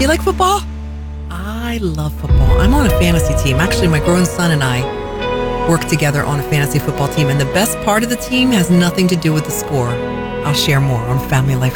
Do you like football? I love football. I'm on a fantasy team. Actually, my grown son and I work together on a fantasy football team, and the best part of the team has nothing to do with the score. I'll share more on Family Life